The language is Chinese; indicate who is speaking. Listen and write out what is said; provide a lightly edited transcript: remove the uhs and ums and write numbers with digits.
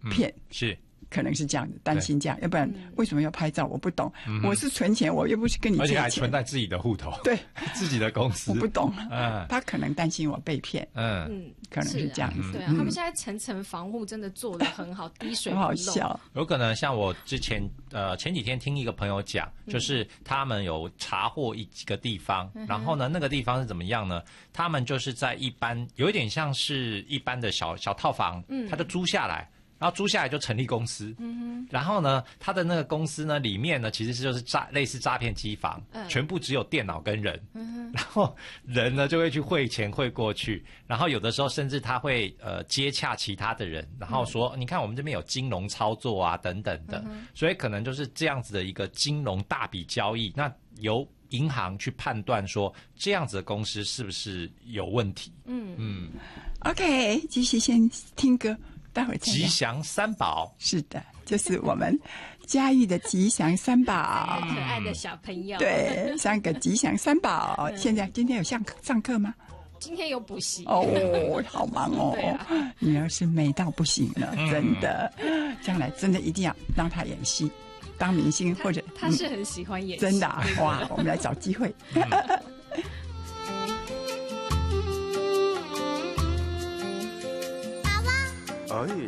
Speaker 1: 骗，
Speaker 2: 是。
Speaker 1: 可能是这样子，担心这样，要不然为什么要拍照？我不懂。我是存钱，我又不是跟你借钱，
Speaker 2: 而且还存在自己的户头，
Speaker 1: 对，
Speaker 2: 自己的公司，
Speaker 1: 我不懂。他可能担心我被骗，可能是这样子。
Speaker 3: 对啊，他们现在层层防护真的做得很好，滴水不漏。
Speaker 1: 好笑。
Speaker 2: 有可能像我之前前几天听一个朋友讲，就是他们有查获一个地方，然后呢，那个地方是怎么样呢？他们就是在一般有一点像是一般的小套房，他就租下来。然后租下来就成立公司，然后呢，他的那个公司呢，里面呢其实就是类似诈骗机房，全部只有电脑跟人，然后人呢就会去汇钱汇过去，然后有的时候甚至他会接洽其他的人，然后说，你看我们这边有金融操作啊等等的，所以可能就是这样子的一个金融大笔交易，那由银行去判断说这样子的公司是不是有问题。
Speaker 1: OK， 继续先听歌。待会儿
Speaker 2: 吉祥三宝，
Speaker 1: 是的，就是我们嘉义的吉祥三宝，
Speaker 3: 可爱的小朋友，
Speaker 1: 对，3个吉祥三宝。今天有上课吗？
Speaker 3: 今天有补习
Speaker 1: 哦，好忙哦。女儿是美到不行了，真的，将来真的一定要让她演戏，当明星或者
Speaker 3: 她是很喜欢演戏，
Speaker 1: 真的哇，我们来找机会。
Speaker 4: 哎。